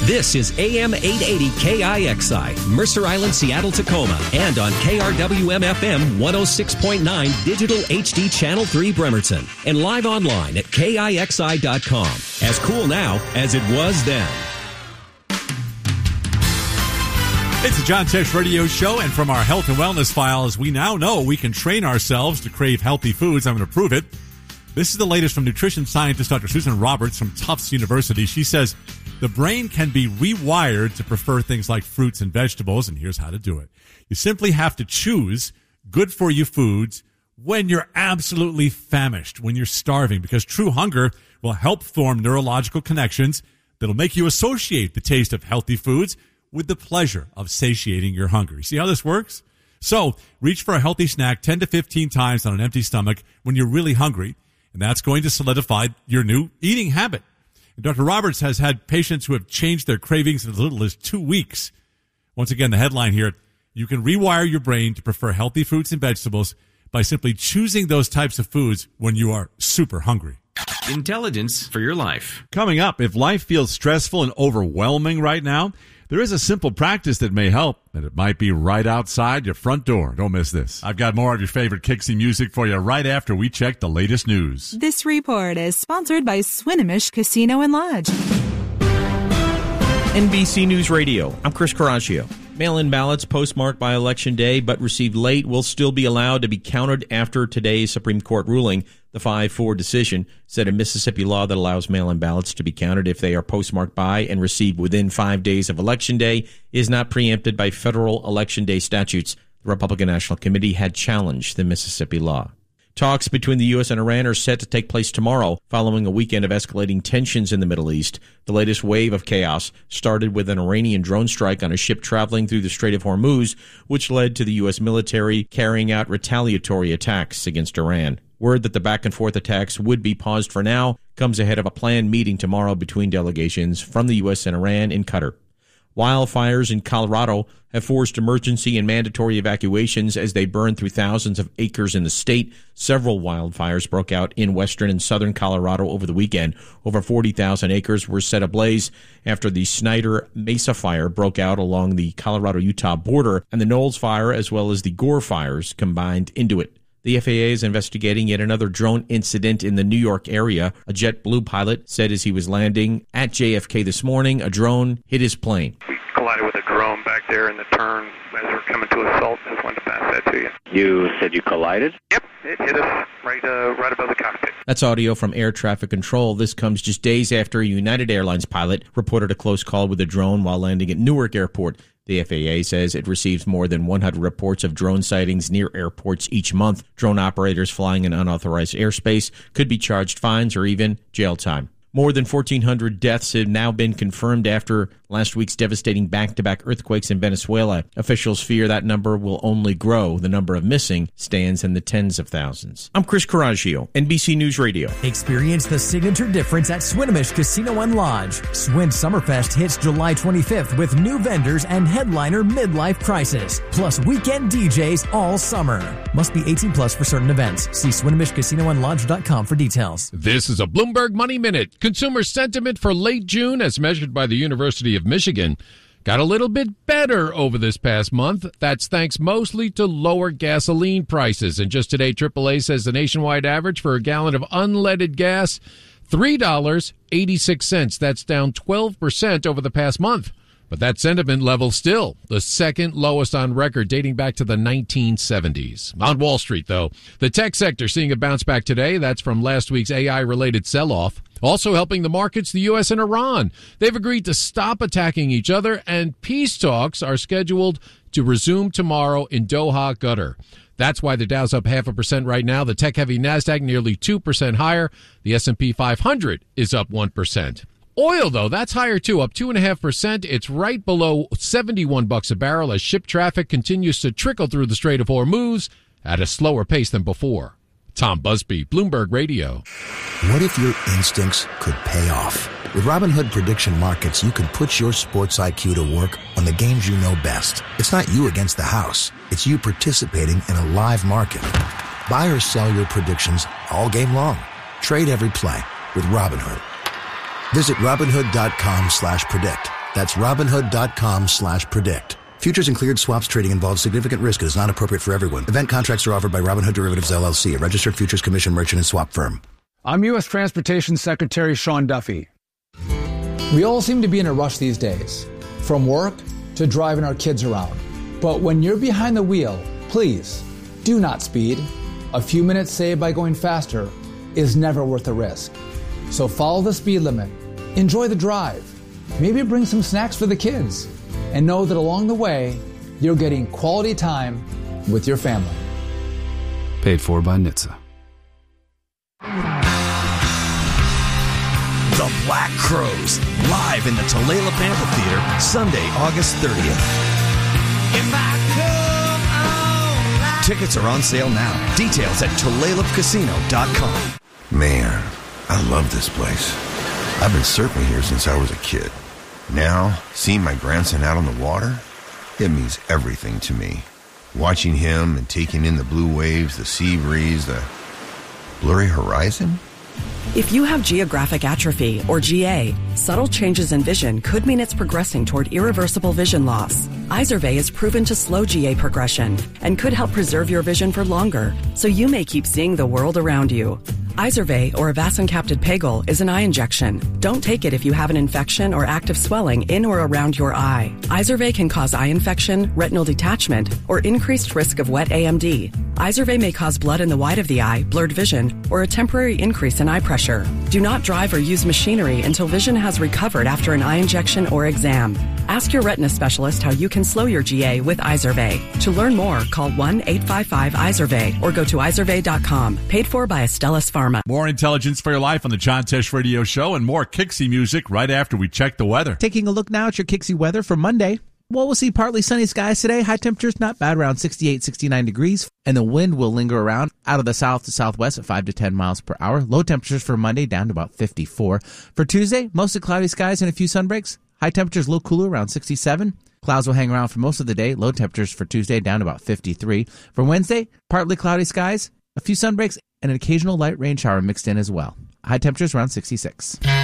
This is AM 880 KIXI, Mercer Island, Seattle, Tacoma, and on KRWM-FM 106.9 Digital HD Channel 3 Bremerton, and live online at KIXI.com. As cool now as it was then. It's the John Tesh Radio Show, and from our health and wellness files, we now know we can train ourselves to crave healthy foods. I'm going to prove it. This is the latest from nutrition scientist Dr. Susan Roberts from Tufts University. She says the brain can be rewired to prefer things like fruits and vegetables, and here's how to do it. You simply have to choose good-for-you foods when you're absolutely famished, when you're starving, because true hunger will help form neurological connections that'll make you associate the taste of healthy foods with the pleasure of satiating your hunger. You see how this works? So reach for a healthy snack 10 to 15 times on an empty stomach when you're really hungry, and that's going to solidify your new eating habit. And Dr. Roberts has had patients who have changed their cravings in as little as 2 weeks. Once again, the headline here, you can rewire your brain to prefer healthy fruits and vegetables by simply choosing those types of foods when you are super hungry. Intelligence for your life. Coming up, if life feels stressful and overwhelming right now, there is a simple practice that may help, and it might be right outside your front door. Don't miss this. I've got more of your favorite Kixie music for you right after we check the latest news. This report is sponsored by Swinomish Casino and Lodge. NBC News Radio, I'm Chris Coraggio. Mail-in ballots postmarked by Election Day but received late will still be allowed to be counted after today's Supreme Court ruling. The 5-4 decision said a Mississippi law that allows mail-in ballots to be counted if they are postmarked by and received within 5 days of Election Day is not preempted by federal Election Day statutes. The Republican National Committee had challenged the Mississippi law. Talks between the U.S. and Iran are set to take place tomorrow following a weekend of escalating tensions in the Middle East. The latest wave of chaos started with an Iranian drone strike on a ship traveling through the Strait of Hormuz, which led to the U.S. military carrying out retaliatory attacks against Iran. Word that the back-and-forth attacks would be paused for now comes ahead of a planned meeting tomorrow between delegations from the U.S. and Iran in Qatar. Wildfires in Colorado have forced emergency and mandatory evacuations as they burn through thousands of acres in the state. Several wildfires broke out in western and southern Colorado over the weekend. Over 40,000 acres were set ablaze after the Snyder Mesa fire broke out along the Colorado-Utah border, and the Knowles fire as well as the Gore fires combined into it. The FAA is investigating yet another drone incident in the New York area. A JetBlue pilot said as he was landing at JFK this morning, a drone hit his plane. We collided with a drone back there in the turn as we were coming to assault. Just wanted to pass that to you. You said you collided? Yep, it hit us right above the cockpit. That's audio from air traffic control. This comes just days after a United Airlines pilot reported a close call with a drone while landing at Newark Airport. The FAA says it receives more than 100 reports of drone sightings near airports each month. Drone operators flying in unauthorized airspace could be charged fines or even jail time. More than 1,400 deaths have now been confirmed after last week's devastating back-to-back earthquakes in Venezuela. Officials fear that number will only grow. The number of missing stands in the tens of thousands. I'm Chris Coraggio, NBC News Radio. Experience the signature difference at Swinomish Casino and Lodge. Swin Summerfest hits July 25th with new vendors and headliner Midlife Crisis, plus weekend DJs all summer. Must be 18 plus for certain events. See SwinomishCasinoandLodge.com for details. This is a Bloomberg Money Minute. Consumer sentiment for late June, as measured by the University of Michigan, got a little bit better over this past month. That's thanks mostly to lower gasoline prices. And just today, AAA says the nationwide average for a gallon of unleaded gas, $3.86. That's down 12% over the past month. But that sentiment level still the second lowest on record, dating back to the 1970s. On Wall Street, though, the tech sector seeing a bounce back today. That's from last week's AI-related sell-off. Also helping the markets, the U.S. and Iran. They've agreed to stop attacking each other, and peace talks are scheduled to resume tomorrow in Doha, Qatar. That's why the Dow's up 0.5% right now. The tech-heavy NASDAQ nearly 2% higher. The S&P 500 is up 1%. Oil, though, that's higher, too, up 2.5%. It's right below $71 a barrel as ship traffic continues to trickle through the Strait of Hormuz at a slower pace than before. Tom Busby, Bloomberg Radio. What if your instincts could pay off? With Robinhood Prediction Markets, you can put your sports IQ to work on the games you know best. It's not you against the house. It's you participating in a live market. Buy or sell your predictions all game long. Trade every play with Robinhood. Visit Robinhood.com/predict. That's Robinhood.com/predict. Futures and cleared swaps trading involves significant risk and is not appropriate for everyone. Event contracts are offered by Robinhood Derivatives LLC, a registered futures commission merchant and swap firm. I'm U.S. Transportation Secretary Sean Duffy. We all seem to be in a rush these days, from work to driving our kids around. But when you're behind the wheel, please do not speed. A few minutes saved by going faster is never worth the risk. So follow the speed limit, enjoy the drive, maybe bring some snacks for the kids, and know that along the way, you're getting quality time with your family. Paid for by NHTSA. The Black Crowes, live in the Tulalip Amphitheater, Sunday, August 30th. Tickets are on sale now. Details at TulalipCasino.com. Man, I love this place. I've been surfing here since I was a kid. Now, seeing my grandson out on the water, it means everything to me. Watching him and taking in the blue waves, the sea breeze, the blurry horizon. If you have geographic atrophy, or GA, subtle changes in vision could mean it's progressing toward irreversible vision loss. Izervay is proven to slow GA progression and could help preserve your vision for longer, so you may keep seeing the world around you. Izervay, or avacincaptad pegol, is an eye injection. Don't take it if you have an infection or active swelling in or around your eye. Izervay can cause eye infection, retinal detachment, or increased risk of wet AMD. Izervay may cause blood in the white of the eye, blurred vision, or a temporary increase in eye pressure. Do not drive or use machinery until vision has recovered after an eye injection or exam. Ask your retina specialist how you can slow your GA with Izervay. To learn more, call 1-855-IZERVAY or go to izervay.com. Paid for by Astellas Pharma. More intelligence for your life on the John Tesh Radio Show and more Kixie music right after we check the weather. Taking a look now at your Kixie weather for Monday. Well, we'll see partly sunny skies today. High temperatures not bad, around 68, 69 degrees. And the wind will linger around out of the south to southwest at 5 to 10 miles per hour. Low temperatures for Monday down to about 54. For Tuesday, mostly cloudy skies and a few sunbreaks. High temperatures a little cooler, around 67. Clouds will hang around for most of the day. Low temperatures for Tuesday down to about 53. For Wednesday, partly cloudy skies, a few sunbreaks, and an occasional light rain shower mixed in as well. High temperatures around 66.